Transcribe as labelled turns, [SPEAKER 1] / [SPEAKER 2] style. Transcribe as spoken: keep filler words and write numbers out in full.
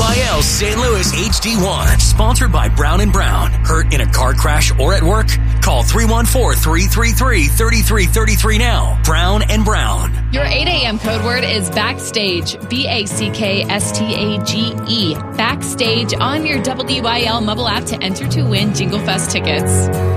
[SPEAKER 1] I L Saint Louis H D one. Sponsored by Brown and Brown. Hurt in a car crash or at work? Call three one four, three three three, three three three three now. Brown and Brown.
[SPEAKER 2] Your eight a.m. code word is backstage. B A C K S T A G E. Backstage on your W I L mobile app to enter to win Jingle Fest tickets.